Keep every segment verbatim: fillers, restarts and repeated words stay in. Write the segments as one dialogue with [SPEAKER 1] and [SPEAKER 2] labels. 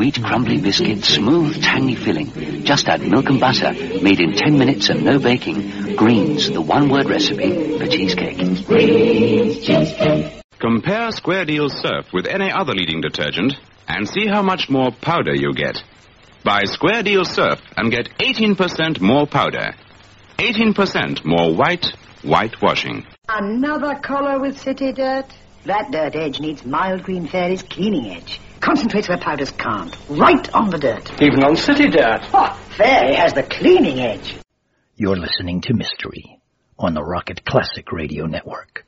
[SPEAKER 1] sweet, crumbly biscuit, smooth, tangy filling. Just add milk and butter, made in ten minutes and no baking. Greens, the one-word recipe for cheesecake.
[SPEAKER 2] Greens cheesecake.
[SPEAKER 3] Compare Square Deal Surf with any other leading detergent and see how much more powder you get. Buy Square Deal Surf and get eighteen percent more powder. eighteen percent more white, whitewashing.
[SPEAKER 4] Another collar with city dirt? That dirt edge needs Mild Green Fairy's cleaning edge. Concentrates where powders can't. Right on the dirt.
[SPEAKER 5] Even on city dirt.
[SPEAKER 4] Oh, Fairy has the cleaning edge.
[SPEAKER 6] You're listening to Mystery on the Rocket Classic Radio Network.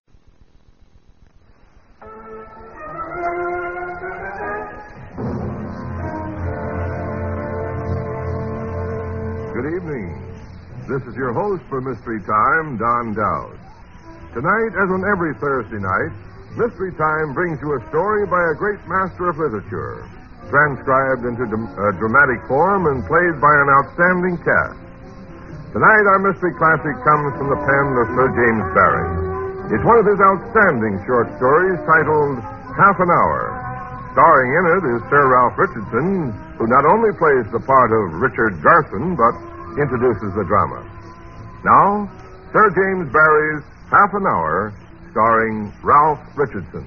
[SPEAKER 7] Good evening. This is your host for Mystery Time, Don Dowd. Tonight, as on every Thursday night, Mystery Time brings you a story by a great master of literature, transcribed into d- uh, dramatic form and played by an outstanding cast. Tonight, our Mystery Classic comes from the pen of Sir James Barrie. It's one of his outstanding short stories titled Half an Hour. Starring in it is Sir Ralph Richardson, who not only plays the part of Richard Garson, but introduces the drama. Now, Sir James Barrie's Half an Hour, starring Ralph Richardson.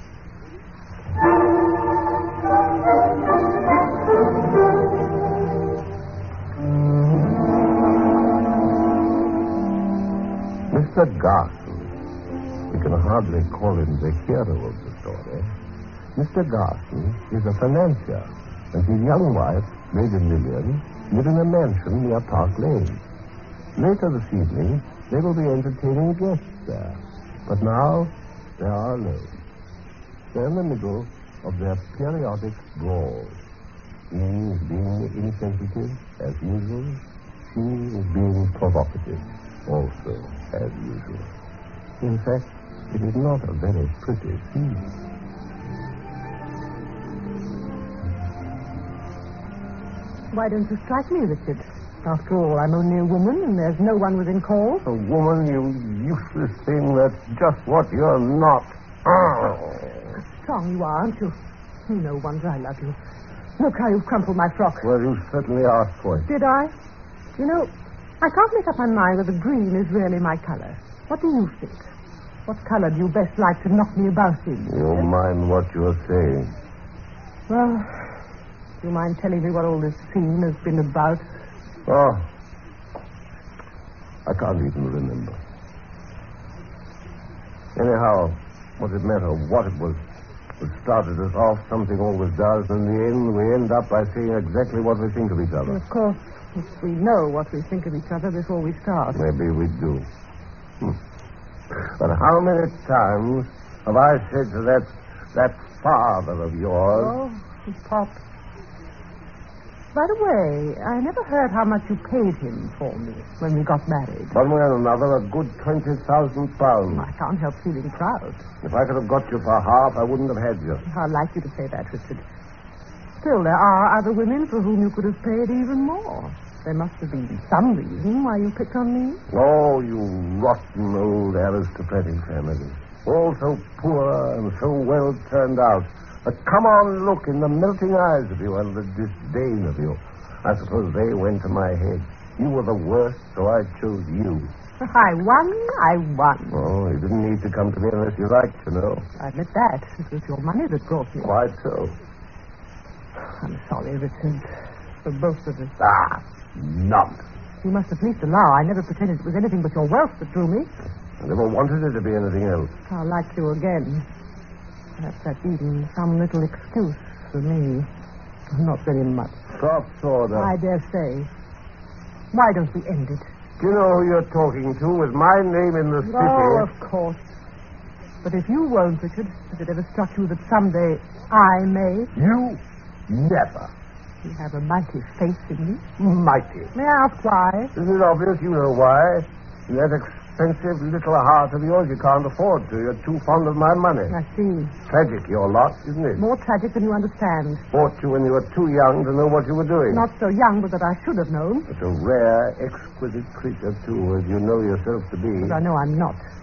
[SPEAKER 8] Mister Garson, we can hardly call him the hero of the story. Mister Garson is a financier, and his young wife, Lady Lillian, live in a mansion near Park Lane. Later this evening, they will be entertaining guests there. But now, they are alone. They're in the middle of their periodic brawls. He is being insensitive, as usual. She is being provocative, also, as usual. In fact, it is not a very pretty scene.
[SPEAKER 9] Why don't you strike me, Richard? After all, I'm only a woman, and there's no one within call.
[SPEAKER 8] A woman, you useless thing, that's just what you're not. Oh.
[SPEAKER 9] How strong you are, aren't you? No wonder I love you. Look how you've crumpled my frock.
[SPEAKER 8] Well, you certainly asked for it.
[SPEAKER 9] Did I? You know, I can't make up my mind whether green is really my color. What do you think? What color do you best like to knock me about in?
[SPEAKER 8] You don't mind what you're saying.
[SPEAKER 9] Well, do you mind telling me what all this scene has been about?
[SPEAKER 8] Oh, I can't even remember. Anyhow, what it matter, what it was, what started us off, something always does. In the end, we end up by saying exactly what we think of each other.
[SPEAKER 9] Of course, if we know what we think of each other before we start.
[SPEAKER 8] Maybe we do. Hmm. But how many times have I said to that, that father of yours...
[SPEAKER 9] Oh, Pop. By the way, I never heard how much you paid him for me when we got married.
[SPEAKER 8] One way or another, a good twenty thousand pounds.
[SPEAKER 9] I can't help feeling proud.
[SPEAKER 8] If I could have got you for half, I wouldn't have had you.
[SPEAKER 9] I'd like you to say that, Richard. Still, there are other women for whom you could have paid even more. There must have been some reason why you picked on me.
[SPEAKER 8] Oh, you rotten old aristocratic family. All so poor and so well turned out. But come on, look in the melting eyes of you and the disdain of you. I suppose they went to my head. You were the worst, so I chose you.
[SPEAKER 9] I won, I won.
[SPEAKER 8] Oh, you didn't need to come to me unless you liked to know.
[SPEAKER 9] I admit that. It was your money that brought me.
[SPEAKER 8] Quite so.
[SPEAKER 9] I'm sorry, Richard. For both of us.
[SPEAKER 8] Ah, nonsense.
[SPEAKER 9] You must at least allow I never pretended it was anything but your wealth that drew me.
[SPEAKER 8] I never wanted it to be anything else.
[SPEAKER 9] I'll like you again. Perhaps that's even some little excuse for me. Not very much.
[SPEAKER 8] Soft order.
[SPEAKER 9] I dare say. Why don't we end it?
[SPEAKER 8] Do you know who you're talking to with my name in the city?
[SPEAKER 9] Oh, of course. But if you won't, Richard, has it ever struck you that someday I may?
[SPEAKER 8] You? Never.
[SPEAKER 9] You have a mighty faith in me.
[SPEAKER 8] Mighty.
[SPEAKER 9] May I ask why?
[SPEAKER 8] Isn't it obvious you know why? That expensive little heart of yours you can't afford to. You're too fond of my money.
[SPEAKER 9] I see.
[SPEAKER 8] Tragic, your lot, isn't it?
[SPEAKER 9] More tragic than you understand.
[SPEAKER 8] Bought you when you were too young to know what you were doing.
[SPEAKER 9] Not so young, but that I should have known.
[SPEAKER 8] But a rare, exquisite creature, too, as you know yourself to be.
[SPEAKER 9] But I know I'm not.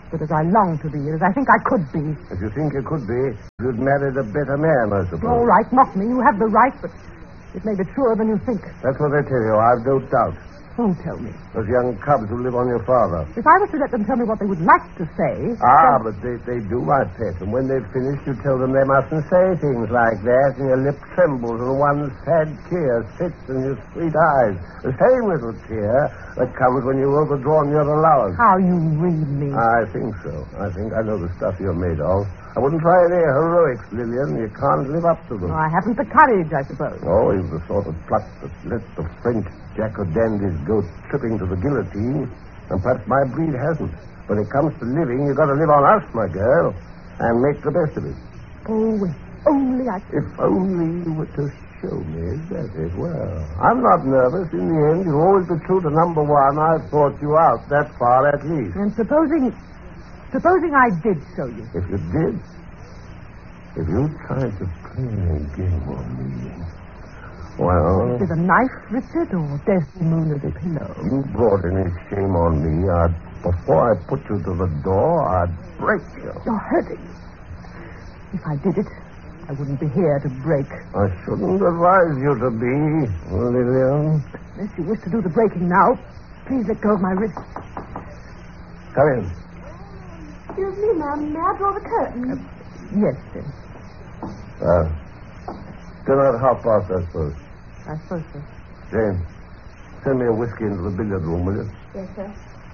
[SPEAKER 9] but as I long to be, as I think I could be.
[SPEAKER 8] If you think you could be, you'd married a better man, I suppose.
[SPEAKER 9] All right, mock me. You have the right, but it may be truer than you think.
[SPEAKER 8] That's what they tell you. I've no doubt.
[SPEAKER 9] Who tell me?
[SPEAKER 8] Those young cubs who live on your father.
[SPEAKER 9] If I was to let them tell me what they would like to say...
[SPEAKER 8] Ah,
[SPEAKER 9] then...
[SPEAKER 8] but they, they do, my pet. And when they've finished, you tell them they mustn't say things like that, and your lip trembles, and one sad tear sits in your sweet eyes. The same little tear that comes when you've overdrawn your allowance.
[SPEAKER 9] How you read me.
[SPEAKER 8] I think so. I think I know the stuff you're made of. I wouldn't try any heroics, Lillian. You can't live up to them.
[SPEAKER 9] Oh, I haven't the courage, I suppose.
[SPEAKER 8] Oh, you've the sort of pluck that lets the French jack-o'-dandies go tripping to the guillotine, and perhaps my breed hasn't. When it comes to living, you've got to live on us, my girl, and make the best of it.
[SPEAKER 9] Oh, if only I...
[SPEAKER 8] If only you were to show me that it well. I'm not nervous. In the end, you'll always be true to number one. I've thought you out that far, at least.
[SPEAKER 9] And supposing... Supposing I did show you.
[SPEAKER 8] If you did, if you tried to play a game on me, well...
[SPEAKER 9] With a knife, Richard, or Desdemona the pillow?
[SPEAKER 8] You brought any shame on me. I'd, before I put you to the door, I'd break you.
[SPEAKER 9] You're hurting. If I did it, I wouldn't be here to break.
[SPEAKER 8] I shouldn't advise you to be, Lillian.
[SPEAKER 9] Unless you wish to do the breaking now, please let go of my wrist.
[SPEAKER 8] Come in.
[SPEAKER 5] Excuse me, ma'am. May I draw the curtain?
[SPEAKER 9] Uh, yes, then.
[SPEAKER 8] Uh, dinner at half past, I suppose.
[SPEAKER 9] I suppose so.
[SPEAKER 8] Jane, send me a whiskey into the billiard room, will you?
[SPEAKER 5] Yes, sir.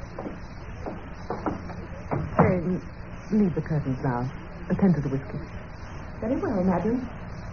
[SPEAKER 9] Jane, leave the curtains now. Attend to the whiskey.
[SPEAKER 5] Very well, madam.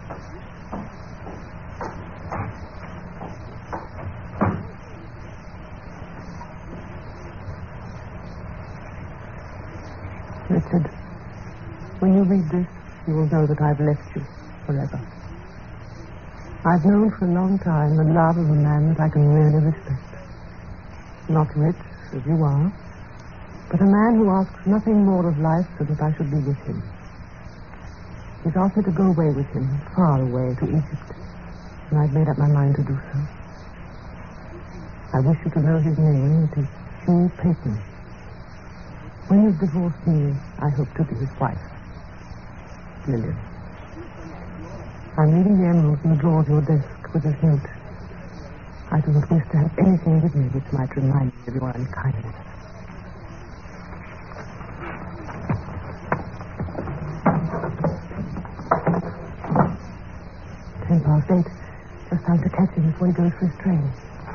[SPEAKER 9] Richard, when you read this, you will know that I've left you forever. I've known for a long time the love of a man that I can really respect. Not rich, as you are, but a man who asks nothing more of life than that I should be with him. He's asked me to go away with him, far away, to Egypt, and I've made up my mind to do so. I wish you to know his name. It is Hugh Peyton. When you've divorced me, I hope to be his wife. Lillian. I'm leaving the emeralds in the drawer of your desk with this note. I do not wish to have anything with me which might remind me of your unkindness. Ten past eight. Just time to catch him before he goes for his train.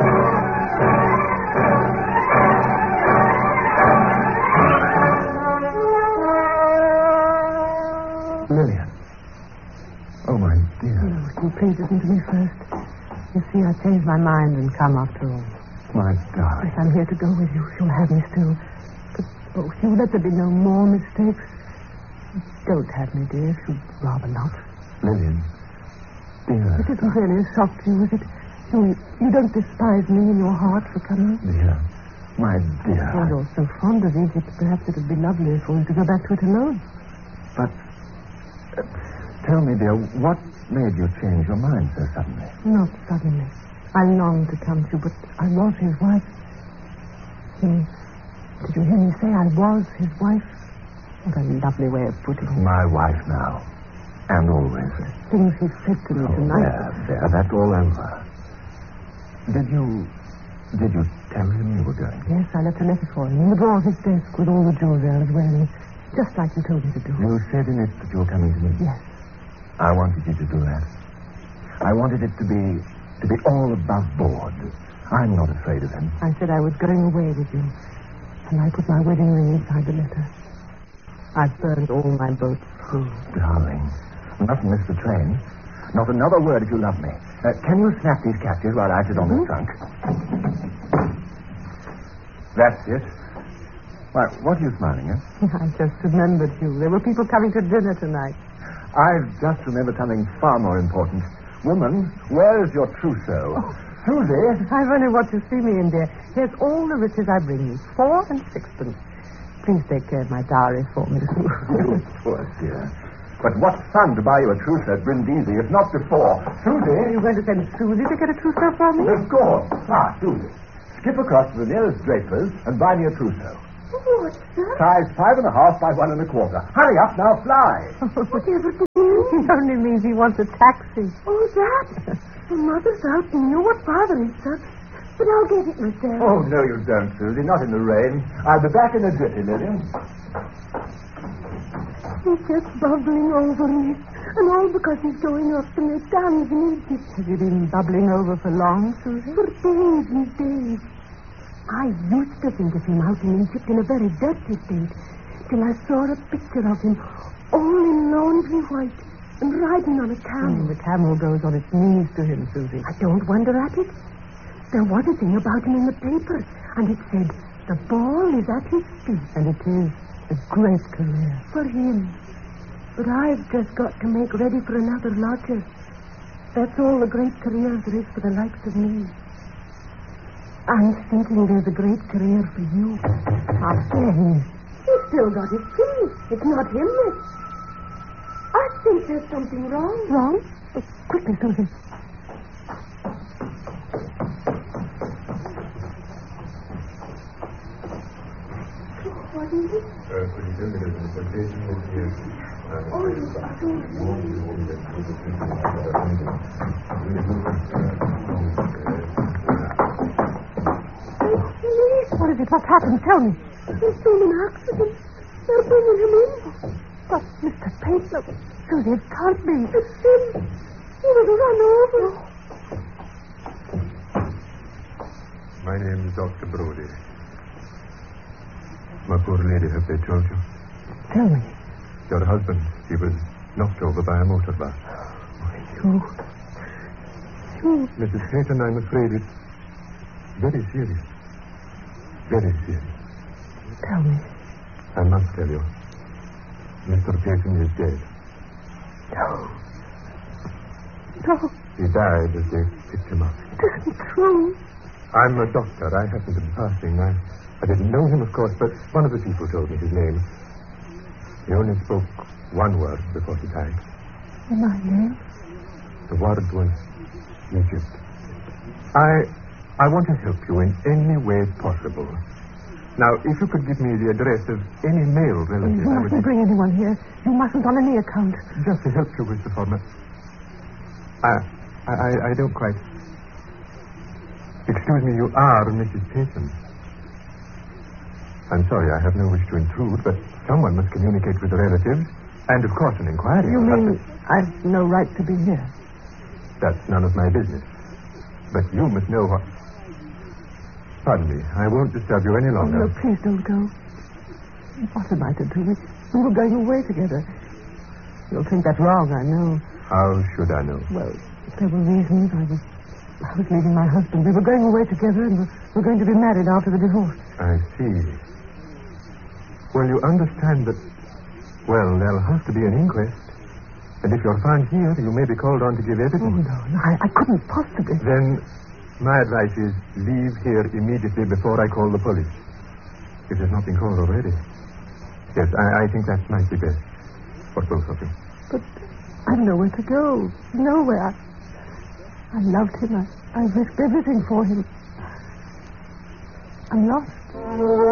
[SPEAKER 8] Lillian. Oh, my dear.
[SPEAKER 9] No, you please listen to me first. You see, I changed my mind and come after all.
[SPEAKER 8] My darling.
[SPEAKER 9] If I'm here to go with you, you'll have me still. But, oh, Hugh, let there be no more mistakes. Don't have me, dear, if you'd rather not.
[SPEAKER 8] Lillian. Dear.
[SPEAKER 9] It isn't really a shock to you, is it? You, you don't despise me in your heart for coming?
[SPEAKER 8] Dear. My dear.
[SPEAKER 9] Oh, you're so fond of Egypt, perhaps it would be lovely for you to go back to it alone.
[SPEAKER 8] But... Uh, tell me, dear, what made you change your mind so suddenly?
[SPEAKER 9] Not suddenly. I longed to come to you, but I was his wife. He... Did you hear me say I was his wife? What a lovely way of putting it.
[SPEAKER 8] My wife now. And always.
[SPEAKER 9] Things he said to me
[SPEAKER 8] oh,
[SPEAKER 9] tonight.
[SPEAKER 8] There, there, that's all over. Did you... Did you tell him you were going?
[SPEAKER 9] Yes, I left a letter for him in the drawer of his desk with all the jewelry I was wearing. Just like you told me to do.
[SPEAKER 8] You said in it that you were coming to me?
[SPEAKER 9] Yes.
[SPEAKER 8] I wanted you to do that. I wanted it to be... to be all above board. I'm not afraid of him.
[SPEAKER 9] I said I was going away with you. And I put my wedding ring inside the letter. I've burned all my boats through.
[SPEAKER 8] Darling, you mustn't miss the train. Not another word if you love me. Uh, can you snap these catches while I sit on
[SPEAKER 9] Mm-hmm.
[SPEAKER 8] the trunk? That's it. Why, what are you smiling at?
[SPEAKER 9] I just remembered you. There were people coming to dinner tonight.
[SPEAKER 8] I've just remembered something far more important. Woman, where is your trousseau?
[SPEAKER 9] Oh.
[SPEAKER 8] Susie?
[SPEAKER 9] I've only what you see me in, dear. Here's all the riches I bring you. Four and sixpence. Please take care of my dowry for me.
[SPEAKER 8] You poor dear. But what fun to buy you a trousseau at Brindisi, if not before. Susie?
[SPEAKER 9] Are you going to send Susie to get a trousseau for me?
[SPEAKER 8] Of course. Ah, Susie. Skip across to the nearest draper's and buy me a trousseau.
[SPEAKER 5] What, sir?
[SPEAKER 8] Size five and a half by one and a quarter. Hurry up now, fly.
[SPEAKER 5] Whatever to do?
[SPEAKER 9] It only means he wants a taxi.
[SPEAKER 5] Oh, that? Well, Mother's out and you know what Father is, sir. But I'll get it myself.
[SPEAKER 8] Oh, no, you don't, Susie. Not in the rain. I'll be back in a jiffy, Lillian.
[SPEAKER 5] He's just bubbling over me. And all because he's going off to make guns in Egypt.
[SPEAKER 9] Have you been bubbling over for long, Susie?
[SPEAKER 5] For days and days. I used to think of him out in Egypt in a very dirty state, till I saw a picture of him all in laundry white and riding on a camel.
[SPEAKER 9] Mm, the camel goes on its knees to him, Susie.
[SPEAKER 5] I don't wonder at it. There was a thing about him in the paper, and it said, the ball is at his feet.
[SPEAKER 9] And it is a great career.
[SPEAKER 5] For him. But I've just got to make ready for another lodger. That's all the great career there is for the likes of me. I'm thinking there's a great career for you.
[SPEAKER 9] Ah, Jane.
[SPEAKER 5] He's still got his keys. It's not him that... I think there's something wrong.
[SPEAKER 9] Wrong? Oh, quickly, Susie.
[SPEAKER 5] What is it? Oh, you
[SPEAKER 9] What is it? What's happened? Tell me.
[SPEAKER 5] He's been in an accident. They're bringing him in.
[SPEAKER 9] But, Mister Pate, Susie, it can't be.
[SPEAKER 5] It's him. He was run over.
[SPEAKER 7] My name is Doctor Brody. My poor lady, have they told you?
[SPEAKER 9] Tell me.
[SPEAKER 7] Your husband, he was knocked over by a motor bus.
[SPEAKER 9] You... You...
[SPEAKER 7] Missus Payton, I'm afraid it's very serious. Very serious.
[SPEAKER 9] Tell me.
[SPEAKER 7] I must tell you. Mister Payton is dead.
[SPEAKER 9] No. No.
[SPEAKER 7] He died as they picked him up.
[SPEAKER 5] It isn't true.
[SPEAKER 7] I'm a doctor. I happened to be passing. I, I didn't know him, of course, but one of the people told me his name. He only spoke one word before he died.
[SPEAKER 9] My name?
[SPEAKER 7] The word was Egypt. I I want to help you in any way possible. Now, if you could give me the address of any male relative...
[SPEAKER 9] You
[SPEAKER 7] I
[SPEAKER 9] mustn't
[SPEAKER 7] would...
[SPEAKER 9] bring anyone here. You mustn't on any account.
[SPEAKER 7] Just to help you with the format. I, I, I don't quite... Excuse me, you are Missus Payton. I'm sorry, I have no wish to intrude, but someone must communicate with the relatives, and of course an inquiry.
[SPEAKER 9] You
[SPEAKER 7] will have
[SPEAKER 9] mean
[SPEAKER 7] to-
[SPEAKER 9] I've no right to be here?
[SPEAKER 7] That's none of my business. But you must know what... Pardon me, I won't disturb you any
[SPEAKER 9] Oh,
[SPEAKER 7] longer.
[SPEAKER 9] no, please don't go. What am I to do? We, we were going away together. You'll think that's wrong, I know.
[SPEAKER 7] How should I know?
[SPEAKER 9] Well, there were reasons. I was... I was leaving my husband. We were going away together, and we're, we're going to be married after the divorce.
[SPEAKER 7] I see. Well, you understand that... Well, there'll have to be an inquest. And if you're found here, you may be called on to give
[SPEAKER 9] Oh,
[SPEAKER 7] evidence.
[SPEAKER 9] no, no, I, I couldn't possibly...
[SPEAKER 7] Then my advice is leave here immediately before I call the police. If there's not been called already. Yes, I, I think that might be best for both of you.
[SPEAKER 9] But I've nowhere to go. Nowhere. I loved him. I, I risked everything for him. I'm lost.